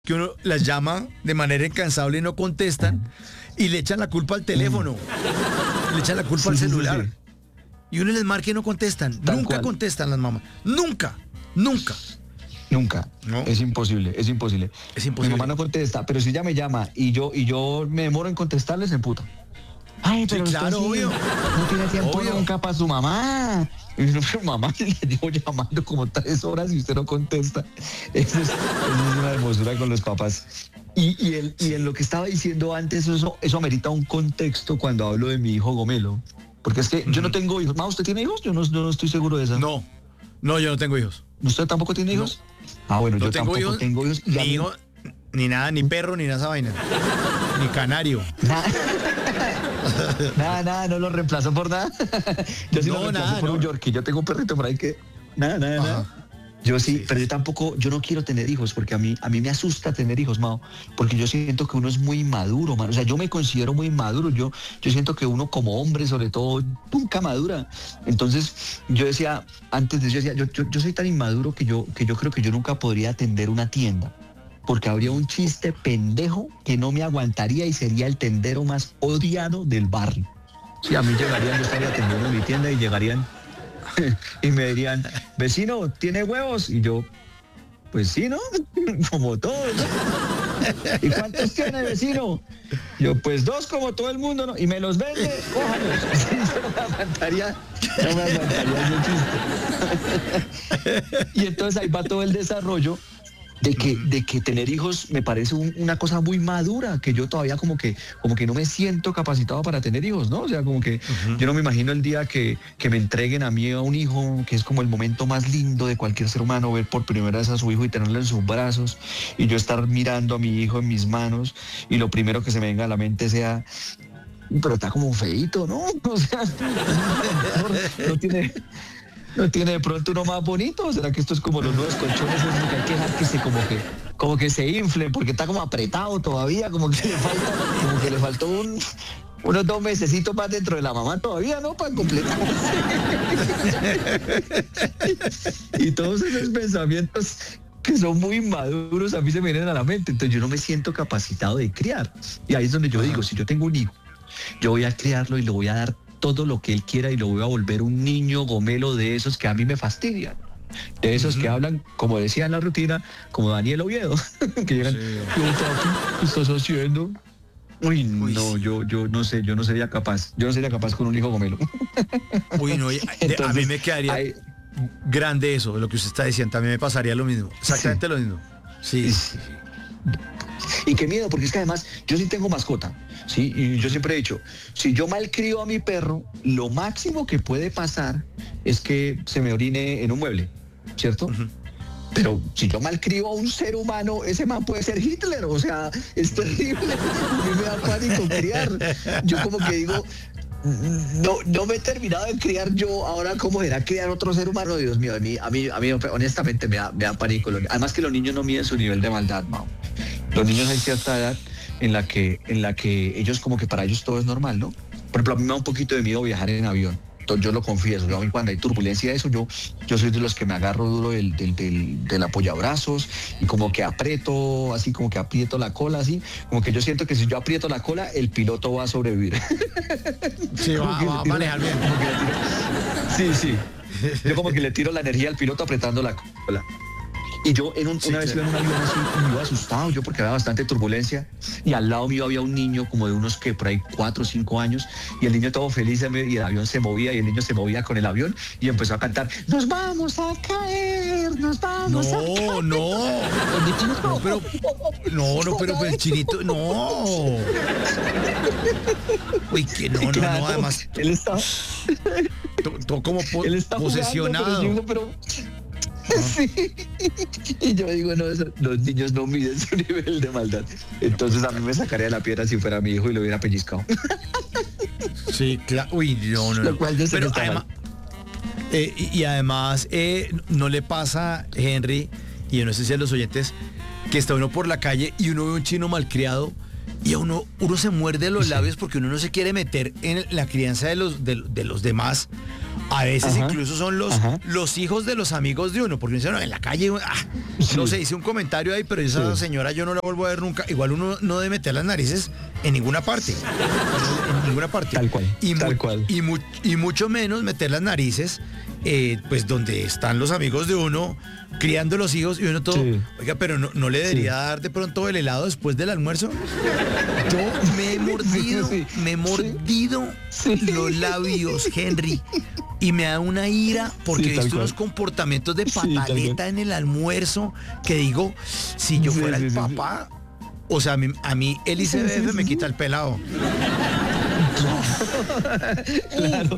que uno las llama de manera incansable y no contestan y le echan la culpa al teléfono, le echan la culpa al celular. Y uno les marca y no contestan. Nunca contestan las mamás. Nunca. ¿No? Es imposible. Mi mamá no contesta, pero si ella me llama y yo me demoro en contestarle, se emputa. Ay, pero sí, claro, obvio. No tiene tiempo nunca para su mamá. Y yo, pero mamá, le llevo llamando como 3 horas y usted no contesta. Eso es una hermosura con los papás. Y en lo que estaba diciendo antes, eso amerita un contexto cuando hablo de mi hijo Gomelo. Porque es que yo no tengo hijos. ¿Ma, usted tiene hijos? Yo no estoy seguro de eso. No, yo no tengo hijos. ¿Usted tampoco tiene hijos? No. Bueno, no yo tampoco tengo hijos. Ni hijo, ni nada, ni perro, ni nada esa vaina. Ni canario. Nada, no lo reemplazo por nada. Yo sí lo reemplazo por un Yorkie. Yo tengo un perrito por ahí que... Nada. Yo sí, pero yo no quiero tener hijos, porque a mí me asusta tener hijos, Mao, porque yo siento que uno es muy inmaduro, man. O sea, yo me considero muy inmaduro, yo siento que uno como hombre, sobre todo, nunca madura. Entonces, yo decía, yo soy tan inmaduro que yo creo que yo nunca podría atender una tienda, porque habría un chiste pendejo que no me aguantaría y sería el tendero más odiado del barrio. Sí, a mí llegarían, yo estaría atendiendo mi tienda y llegarían y me dirían, vecino, ¿tiene huevos? Y yo, pues sí, ¿no? Como todos, ¿no? ¿Y cuántos tiene, vecino? Yo, pues 2 como todo el mundo, ¿no? Y me los vende, cójalos. Yo no me aguantaría ese chiste. Y entonces ahí va todo el desarrollo de que tener hijos me parece una cosa muy madura, que yo todavía como que no me siento capacitado para tener hijos, ¿no? O sea, como que yo no me imagino el día que me entreguen a mí a un hijo, que es como el momento más lindo de cualquier ser humano, ver por primera vez a su hijo y tenerlo en sus brazos, y yo estar mirando a mi hijo en mis manos, y lo primero que se me venga a la mente sea, pero está como feíto, ¿no? O sea, ¿No tiene de pronto uno más bonito? ¿O será que esto es como los nuevos colchones? Es lo que hay que dejar que como que se inflen, porque está como apretado todavía, como que le faltó unos 2 mesecitos más dentro de la mamá todavía, ¿no? Para completar. Y todos esos pensamientos que son muy maduros a mí se me vienen a la mente. Entonces yo no me siento capacitado de criar. Y ahí es donde yo digo, si yo tengo un hijo, yo voy a criarlo y le voy a dar todo lo que él quiera y lo voy a volver un niño Gomelo de esos que a mí me fastidian. De esos que hablan, como decía en la rutina, como Daniel Oviedo, que llegan, ¿qué estás haciendo? Uy, no, yo no sé, yo no sería capaz con un hijo Gomelo. Uy, no, entonces, a mí me quedaría grande eso, lo que usted está diciendo, también me pasaría lo mismo, exactamente lo mismo. Sí. Y qué miedo, porque es que además yo sí tengo mascota, ¿sí? Y yo siempre he dicho, si yo malcrio a mi perro, lo máximo que puede pasar es que se me orine en un mueble, ¿cierto? Pero si yo malcrio a un ser humano, ese man puede ser Hitler, o sea, es terrible. A mí me da pánico criar. Yo como que digo, no me he terminado de criar yo, ahora cómo será criar otro ser humano. Dios mío, a mí honestamente me da pánico. Además que los niños no miden su nivel de maldad, Mao. Los niños hay cierta edad en la que ellos como que para ellos todo es normal, ¿no? Por ejemplo, a mí me da un poquito de miedo viajar en avión. Entonces yo lo confieso, a mí cuando hay turbulencia de eso, yo soy de los que me agarro duro del apoyabrazos y como que aprieto la cola, así, como que yo siento que si yo aprieto la cola, el piloto va a sobrevivir. Sí, va a manejar bien. Sí. Yo como que le tiro la energía al piloto apretando la cola. Y yo una vez iba en un avión así, me iba asustado yo porque había bastante turbulencia y al lado mío había un niño como de unos que por ahí 4 o 5 años y el niño todo feliz y el avión se movía y el niño se movía con el avión y empezó a cantar, nos vamos a caer, nos vamos a caer. Pero el chinito, no. Uy, que no, además. Él estaba... Todo como posesionado. Sí. Y yo digo, no, los niños no miden su nivel de maldad. Entonces a mí me sacaría de la piedra si fuera mi hijo y lo hubiera pellizcado. Sí, claro. Uy, no. Lo cual yo sé. Pero además, y además, no le pasa, Henry, y yo no sé si a los oyentes, que está uno por la calle y uno ve un chino malcriado y uno se muerde los labios porque uno no se quiere meter en la crianza de los demás. A veces incluso son los hijos de los amigos de uno, porque uno dice, no, en la calle, no sé, hice un comentario ahí, pero esa señora yo no la vuelvo a ver nunca. Igual uno no debe meter las narices en ninguna parte. En ninguna parte. Tal cual. Y mucho menos meter las narices, pues donde están los amigos de uno, criando los hijos, y uno todo, oiga, pero no le debería dar de pronto el helado después del almuerzo. Yo me he mordido los labios, Henry, y me da una ira porque he visto unos comportamientos de pataleta en el almuerzo que digo, si yo fuera el papá, o sea, a mí el ICBF me quita el pelado. Claro.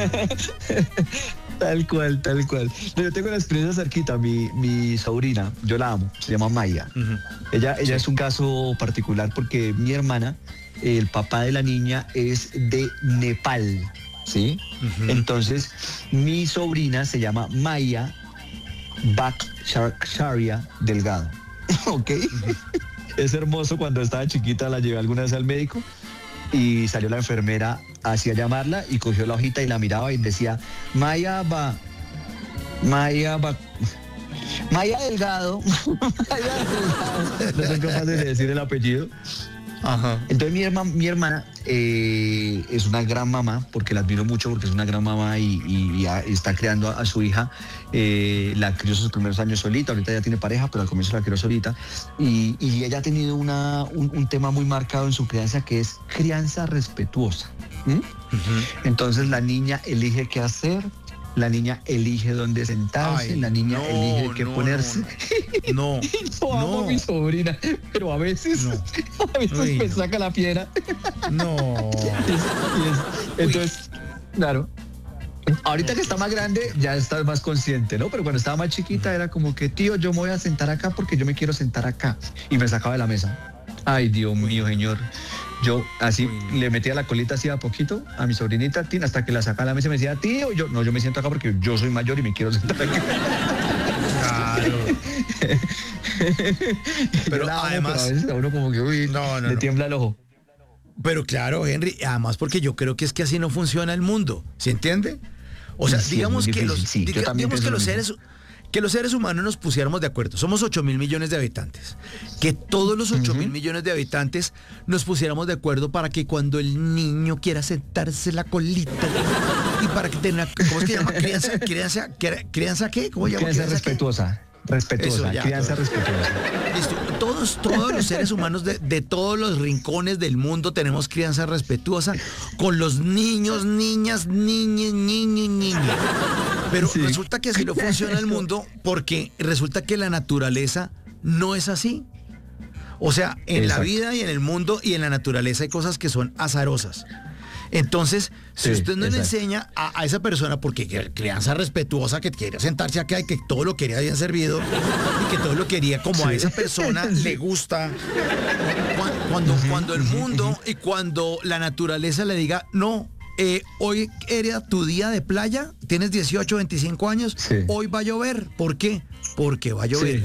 Tal cual. No, yo tengo la experiencia cerquita, mi sobrina, yo la amo, se llama Maya. Ella es un caso particular porque mi hermana, el papá de la niña es de Nepal, ¿sí? Entonces, mi sobrina se llama Maya Bhattacharya Delgado, ¿ok? Es hermoso, cuando estaba chiquita la llevé alguna vez al médico y salió la enfermera hacia llamarla y cogió la hojita y la miraba y decía, Maya Delgado. No son capaces de decir el apellido. Entonces mi hermana es una gran mamá, porque la admiro mucho, porque es una gran mamá y está creando a su hija. La crió sus primeros años solita, ahorita ya tiene pareja, pero al comienzo la crió solita. Y ella ha tenido un tema muy marcado en su crianza, que es crianza respetuosa. Entonces la niña elige qué hacer, la niña elige dónde sentarse, la niña elige qué ponerse. No, amo a mi sobrina, pero a veces me saca la piedra. No. Entonces, claro. Ahorita que está más grande, ya está más consciente, ¿no? Pero cuando estaba más chiquita era como que, tío, yo me voy a sentar acá porque yo me quiero sentar acá. Y me sacaba de la mesa. Ay, Dios mío, señor. Yo así le metía la colita así a poquito a mi sobrinita, Tina, hasta que la sacaba de la mesa y me decía, tío, yo me siento acá porque yo soy mayor y me quiero sentar acá. Claro. Pero además, a veces a uno como que le tiembla el ojo. Pero claro, Henry, además porque yo creo que es que así no funciona el mundo, ¿se entiende? O sea, Sí, digamos es muy que difícil, digamos que los seres humanos nos pusiéramos de acuerdo. Somos 8.000 millones de habitantes. Que todos los 8.000 millones de habitantes nos pusiéramos de acuerdo para que cuando el niño quiera sentarse la colita y para que tenga, ¿cómo es que llama? ¿Crianza qué? ¿Cómo llama? Crianza respetuosa. Crianza respetuosa. Listo. Todos los seres humanos de todos los rincones del mundo tenemos crianza respetuosa con los niños, niñas, niños. Pero resulta que así no funciona el mundo, porque resulta que la naturaleza no es así. O sea, en la vida y en el mundo y en la naturaleza hay cosas que son azarosas. Entonces, si usted no le enseña a esa persona, porque crianza respetuosa, que quería sentarse acá y que todo lo quería bien servido y que todo lo quería como a esa persona le gusta, cuando el mundo y cuando la naturaleza le diga, no, hoy era tu día de playa, tienes 18, 25 años, hoy va a llover. ¿Por qué? Porque va a llover.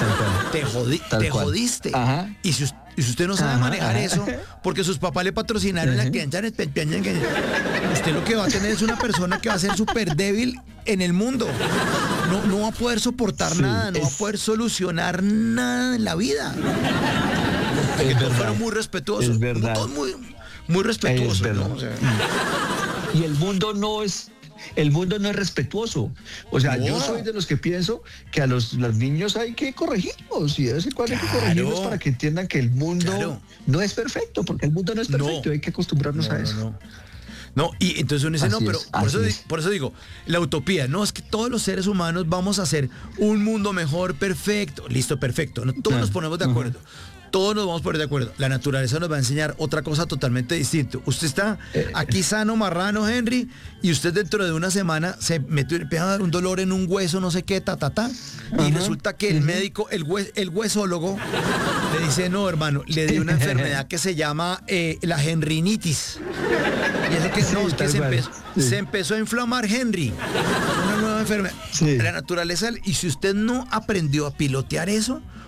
Te jodiste. Ajá. Y si usted no sabe manejar eso, porque sus papás le patrocinaron la crianza, usted lo que va a tener es una persona que va a ser súper débil en el mundo. No va a poder soportar nada, no va a poder solucionar nada en la vida. Porque todos fueron muy respetuosos. Es verdad. Todos muy respetuosos. ¿No? O sea, y el mundo no es respetuoso. O sea, yo soy de los que pienso que a los niños hay que corregirlos, y de vez en cuando hay que corregirlos para que entiendan que el mundo no es perfecto, porque el mundo no es perfecto, hay que acostumbrarnos a eso. No, y entonces uno dice, pero por eso digo, la utopía, no, es que todos los seres humanos vamos a hacer un mundo mejor, perfecto, listo, perfecto, ¿no? Todos nos ponemos de acuerdo. Todos nos vamos a poner de acuerdo. La naturaleza nos va a enseñar otra cosa totalmente distinta. Usted está aquí sano, marrano, Henry, y usted dentro de una semana se empieza a dar un dolor en un hueso, no sé qué, y resulta que el médico, el huesólogo, le dice, no, hermano, le dio una enfermedad que se llama la henrinitis. Y eso que no, es que se empezó a inflamar Henry. Una nueva enfermedad. La naturaleza, y si usted no aprendió a pilotear eso,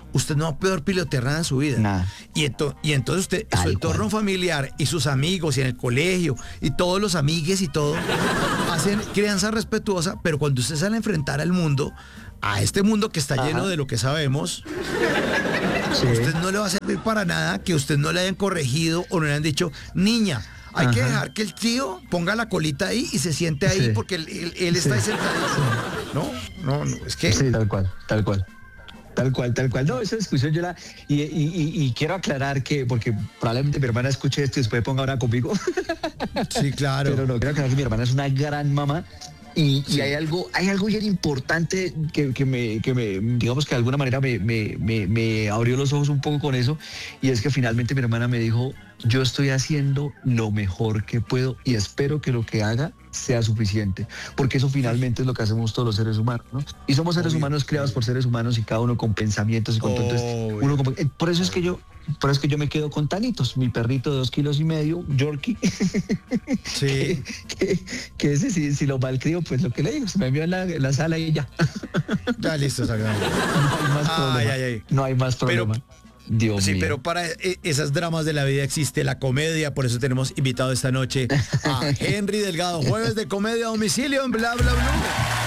usted no va a poder pilotear nada en su vida. Nada. Y entonces usted, Tal su entorno familiar y sus amigos y en el colegio y todos los amigues y todo, hacen crianza respetuosa, pero cuando usted sale a enfrentar al mundo, a este mundo que está lleno de lo que sabemos, Sí. a usted no le va a servir para nada que usted no le hayan corregido o no le hayan dicho, niña, hay que dejar que el tío ponga la colita ahí y se siente ahí Sí. porque él está ahí sentadito. No, es que... Sí, tal cual. No, esa discusión yo la... Y quiero aclarar que, porque probablemente mi hermana escuche esto y después ponga ahora conmigo. Sí, claro. Pero no, quiero aclarar que mi hermana es una gran mamá. Y hay algo bien importante que me, digamos que de alguna manera me abrió los ojos un poco con eso, y es que finalmente mi hermana me dijo, yo estoy haciendo lo mejor que puedo y espero que lo que haga sea suficiente, porque eso finalmente es lo que hacemos todos los seres humanos, ¿no? Y somos seres humanos creados por seres humanos y cada uno con pensamientos y con todo. Entonces, por eso es que yo me quedo con Tanitos, mi perrito de 2,5 kilos, Yorkie. Sí. que ese si lo malcrio, pues lo que le digo, se me envió en la sala y ya. Ya listo, Sagrado. No hay más problema. Dios sí, mío. pero para esas dramas de la vida existe la comedia, por eso tenemos invitado esta noche a Henry Delgado, jueves de comedia a domicilio en Bla Bla Blue.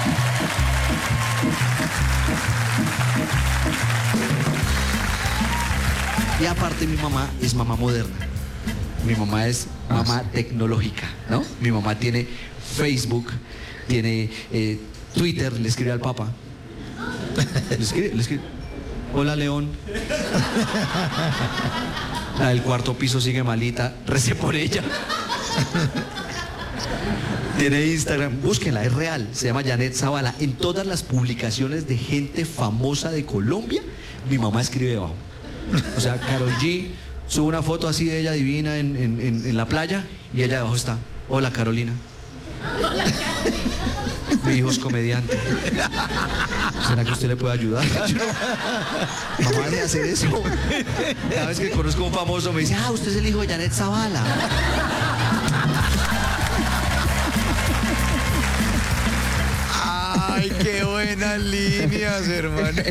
Y aparte mi mamá es mamá moderna. Mi mamá es mamá tecnológica, ¿no? Mi mamá tiene Facebook, tiene Twitter, le escribe al Papa. Le escribe. Hola, León. La del cuarto piso sigue malita, recé por ella. Tiene Instagram, búsquenla, es real, se llama Janet Zavala. En todas las publicaciones de gente famosa de Colombia, mi mamá escribe debajo. O sea, Karol G sube una foto así de ella divina en la playa y ella debajo está, hola Carolina. Mi hijo es comediante. ¿Será que usted le puede ayudar? Mamá, de hacer eso. Cada vez que conozco a un famoso me dice, usted es el hijo de Janet Zavala. Ay, qué buenas líneas, hermano.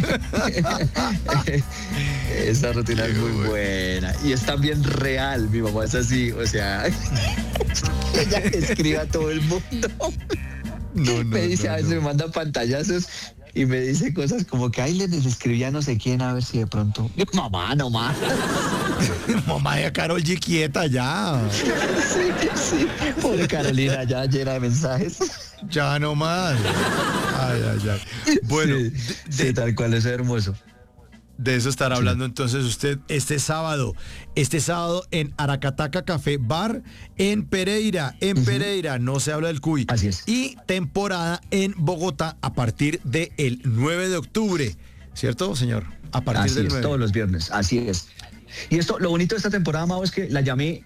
Esa rutina es muy buena y es también real. Mi mamá es así, o sea, ella escribe a todo el mundo. Me dice, a veces me manda pantallazos y me dice cosas como que, les escribí a no sé quién, a ver si de pronto. Yo, mamá, no más. Mamá de Karol G quieta ya. Sí, pobre Carolina, ya llena de mensajes. Ya no más. Ay. Bueno, sí, tal cual, es hermoso. De eso estará hablando entonces usted este sábado en Aracataca Café Bar en Pereira, no se habla del Cuy. Así es. Y temporada en Bogotá a partir del 9 de octubre, ¿cierto, señor? A partir así del es, 9. todos los viernes, así es. Y esto, lo bonito de esta temporada, Mau, es que la llamé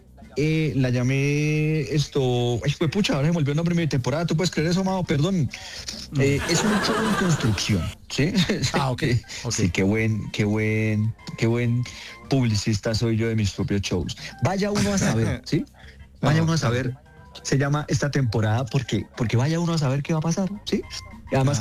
esto, pues pucha, ahora se me olvidó el nombre de mi temporada, ¿tú puedes creer eso, Mau? Perdón. Es un show en construcción, ¿sí? Ok. Sí, qué buen publicista soy yo de mis propios shows. Vaya uno a saber, ¿sí? Vaya uno a saber. Se llama esta temporada porque vaya uno a saber qué va a pasar, ¿sí? Y además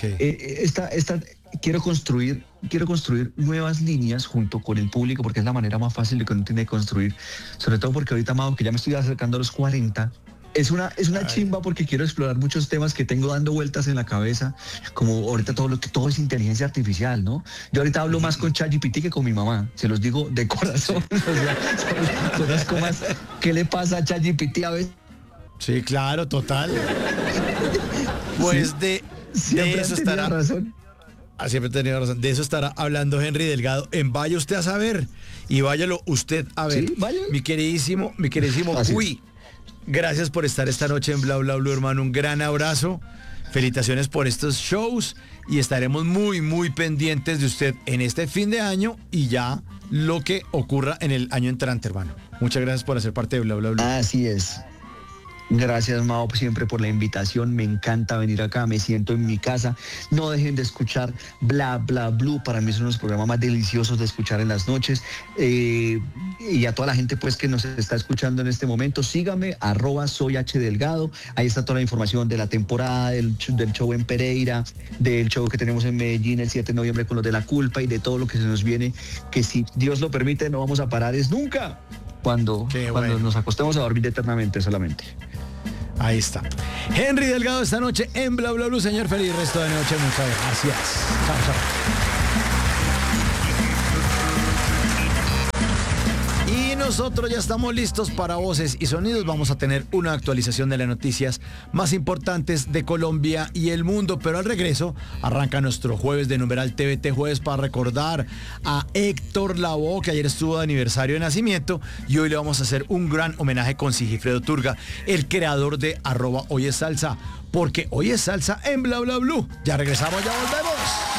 quiero construir nuevas líneas junto con el público, porque es la manera más fácil de que uno tiene que construir, sobre todo porque ahorita, Amado, que ya me estoy acercando a los 40, es una chimba porque quiero explorar muchos temas que tengo dando vueltas en la cabeza, como ahorita todo es inteligencia artificial, ¿no? Yo ahorita hablo más con ChatGPT que con mi mamá, se los digo de corazón. O sea, conozco más qué le pasa a ChatGPT a veces. Sí, claro, total. Pues de eso estará. Razón. Siempre he tenido razón. De eso estará hablando Henry Delgado en Vaya Usted a Saber. Y váyalo usted a ver. Sí, vaya. Mi queridísimo Cuy. Gracias por estar esta noche en Bla Bla Blue, hermano. Un gran abrazo. Felicitaciones por estos shows. Y estaremos muy, muy pendientes de usted en este fin de año y ya lo que ocurra en el año entrante, hermano. Muchas gracias por hacer parte de Bla Bla Blue. Así es. Gracias, Mao, siempre por la invitación. Me encanta venir acá, me siento en mi casa. No dejen de escuchar Bla Bla Blue. Para mí son los programas más deliciosos de escuchar en las noches. Y a toda la gente pues que nos está escuchando en este momento, sígame, @soyhdelgado. Ahí está toda la información de la temporada, del show en Pereira, del show que tenemos en Medellín el 7 de noviembre con los de La Culpa y de todo lo que se nos viene, que si Dios lo permite no vamos a parar es nunca. Cuando nos acostemos a dormir eternamente solamente. Ahí está. Henry Delgado esta noche en Bla Bla Blue. Señor, feliz resto de noche. Muchas gracias. Chao, chao. Y nosotros ya estamos listos para Voces y Sonidos. Vamos a tener una actualización de las noticias más importantes de Colombia y el mundo. Pero al regreso arranca nuestro jueves de numeral TVT Jueves para recordar a Héctor Lavoe, que ayer estuvo de aniversario de nacimiento. Y hoy le vamos a hacer un gran homenaje con Sigifredo Turga, el creador de @hoyesalsa. Porque hoy es salsa en Bla Bla Blue. Ya regresamos, ya volvemos.